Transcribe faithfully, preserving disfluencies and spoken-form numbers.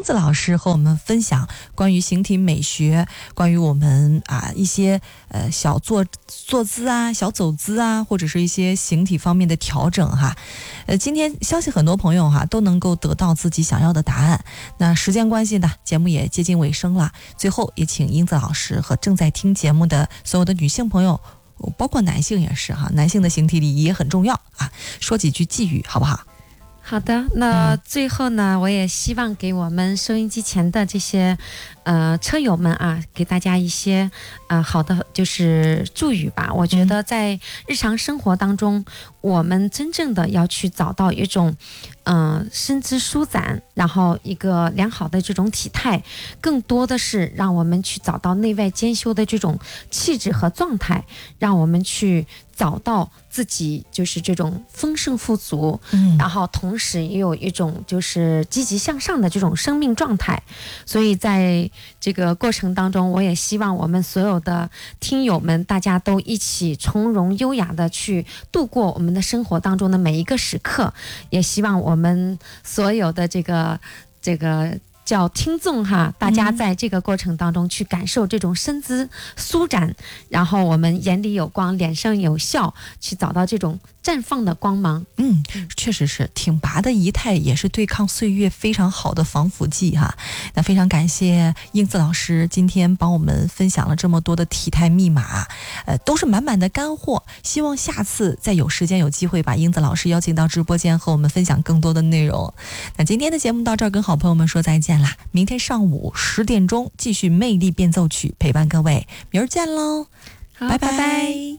子老师和我们分享关于形体美学，关于我们啊一些呃小坐坐姿啊、小走姿啊，或者是一些形体方面的调整哈。呃，今天相信很多朋友哈都能够得到自己想要的答案。那时间关系呢，节目也接近尾声了，最后也请英子老师和正在听节目的所有的女性朋友，包括男性也是哈，男性的形体礼仪也很重要啊，说几句寄语好不好？ 好的，那最后呢，我也希望给我们收音机前的这些呃车友们啊，给大家一些呃好的就是祝语吧。我觉得在日常生活当中，我们真正的要去找到一种嗯、呃、身姿舒展，然后一个良好的这种体态，更多的是让我们去找到内外兼修的这种气质和状态，让我们去找到自己就是这种丰盛富足，嗯，然后同时也有一种就是积极向上的这种生命状态。所以在这个过程当中，我也希望我们所有的听友们，大家都一起从容优雅的去度过我们的生活当中的每一个时刻，也希望我们所有的这个这个叫听众哈，大家在这个过程当中去感受这种身姿舒展，然后我们眼里有光，脸上有笑，去找到这种绽放的光芒。 嗯，确实是挺拔的仪态，也是对抗岁月非常好的防腐剂哈。那非常感谢英子老师今天帮我们分享了这么多的体态密码，呃，都是满满的干货。希望下次再有时间有机会把英子老师邀请到直播间和我们分享更多的内容。那今天的节目到这儿，跟好朋友们说再见啦！明天上午十点钟继续魅力变奏曲陪伴各位，明儿见喽，拜拜。